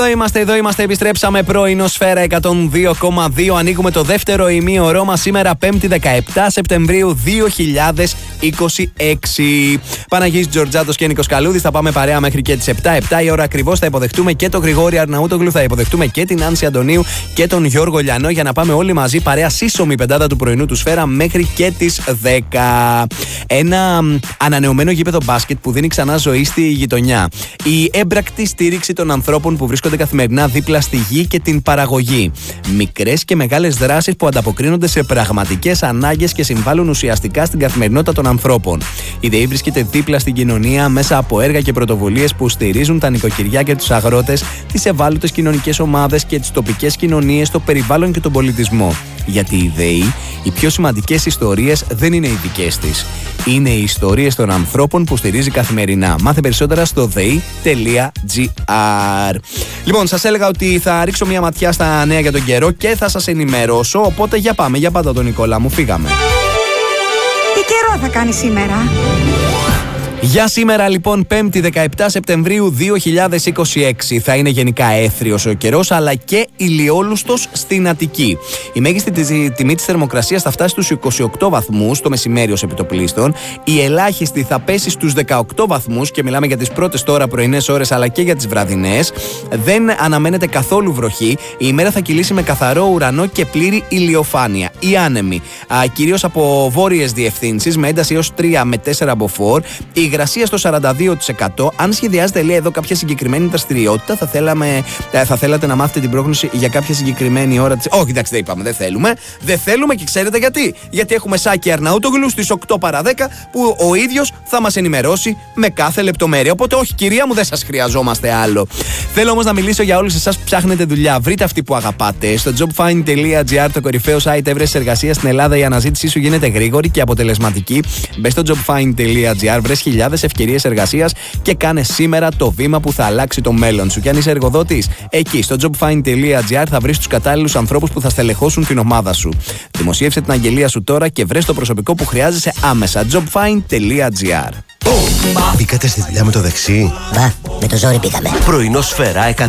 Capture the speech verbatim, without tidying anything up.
Εδώ είμαστε, εδώ είμαστε, επιστρέψαμε. Πρωινό Σφαίρα εκατόν δύο κόμμα δύο. Ανοίγουμε το δεύτερο ημίωρό μας σήμερα, Πέμπτη δεκαεπτά Σεπτεμβρίου δύο χιλιάδες είκοσι έξι. Παναγής Τζορτζάτος και Νίκος Καλούδης. Θα πάμε παρέα μέχρι και τις επτά. επτά η ώρα ακριβώς θα υποδεχτούμε και τον Γρηγόρη Αρναούτογλου. Θα υποδεχτούμε και την Άνση Αντωνίου και τον Γιώργο Λιανό για να πάμε όλοι μαζί παρέα σύσσωμη πεντάδα του πρωινού του Σφαίρα μέχρι και τις δέκα. Ένα ανανεωμένο γήπεδο μπάσκετ που δίνει ξανά ζωή στη γειτονιά. Η έμπρακτη στήριξη των ανθρώπων που βρίσκονται καθημερινά δίπλα στη γη και την παραγωγή. Μικρές και μεγάλες δράσεις που ανταποκρίνονται σε πραγματικές ανάγκες και συμβάλλουν ουσιαστικά στην καθημερινότητα των ανθρώπων. Η ΔΕΗ βρίσκεται δίπλα στην κοινωνία μέσα από έργα και πρωτοβουλίες που στηρίζουν τα νοικοκυριά και τους αγρότες, τις ευάλωτες κοινωνικές ομάδες και τις τοπικές κοινωνίες, το περιβάλλον και τον πολιτισμό. Γιατί η ΔΕΗ, οι πιο σημαντικές ιστορίες δεν είναι οι δικές της. Είναι οι ιστορίες των ανθρώπων που στηρίζει καθημερινά. Μάθε περισσότερα στο δei τελεία gr. Λοιπόν, σας έλεγα ότι θα ρίξω μια ματιά στα νέα για τον καιρό και θα σας ενημερώσω. Οπότε για πάμε, για πάντα τον Νικόλα μου, φύγαμε. Τι καιρό θα κάνει σήμερα? Για σήμερα λοιπόν, Πέμπτη δεκαεπτά Σεπτεμβρίου δύο χιλιάδες είκοσι έξι, θα είναι γενικά έθριος ο καιρός αλλά και ηλιόλουστος στην Αττική. Η μέγιστη τιμή της θερμοκρασίας θα φτάσει στους είκοσι οκτώ βαθμούς το μεσημέρι ως επιτοπλίστων. Η ελάχιστη θα πέσει στους δεκαοκτώ βαθμούς και μιλάμε για τις πρώτες τώρα πρωινές ώρες αλλά και για τις βραδινές. Δεν αναμένεται καθόλου βροχή. Η ημέρα θα κυλήσει με καθαρό ουρανό και πλήρη ηλιοφάνεια. Οι άνεμοι, κυρίως από βόρειες διευθύνσεις με ένταση έως τρία με τέσσερα μποφόρ. Η υγρασία στο σαράντα δύο τοις εκατό. Αν σχεδιάζετε, λέει εδώ, κάποια συγκεκριμένη δραστηριότητα, θα, θέλαμε, θα θέλατε να μάθετε την πρόγνωση για κάποια συγκεκριμένη ώρα της... Όχι, εντάξει, δεν είπαμε, δεν θέλουμε. Δεν θέλουμε και ξέρετε γιατί. Γιατί έχουμε Σάκη Αρναούτογλου στις οκτώ παρά δέκα που ο ίδιος θα μας ενημερώσει με κάθε λεπτομέρεια. Οπότε, όχι, κυρία μου, δεν σας χρειαζόμαστε άλλο. Θέλω όμως να μιλήσω για όλους εσάς που ψάχνετε δουλειά. Βρείτε αυτή που αγαπάτε. Στο jobfind τελεία gr, το κορυφαίο site έβρεσης εργασίας στην Ελλάδα, η αναζήτησή σου γίνεται γρήγορη και αποτελεσματική. Μπες στο jobfind τελεία gr, βρες χιλιάδες ευκαιρίες εργασίας και κάνε σήμερα το βήμα που θα αλλάξει το μέλλον σου. Και αν είσαι εργοδότης, εκεί στο jobfind τελεία gr θα βρεις τους κατάλληλους ανθρώπους που θα στελεχώσουν την ομάδα σου. Δημοσίευσε την αγγελία σου τώρα και βρες το προσωπικό που χρειάζεσαι άμεσα. jobfind τελεία gr. Μπήκατε στη δουλειά με το δεξί? Μπα, με το ζόρι πήγαμε. Πρωινό Σφαίρα εκατόν